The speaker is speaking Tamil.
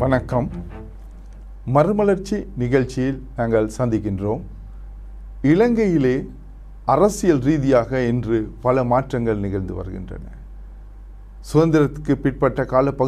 வணக்கம். மறுமலர்ச்சி நிகழ்ச்சியில் நாங்கள் சந்திக்கின்றோம். இலங்கையிலே அரசியல் ரீதியாக இன்று பல மாற்றங்கள் நிகழ்ந்து வருகின்றன. சுதந்திரத்துக்கு பிற்பட்ட கால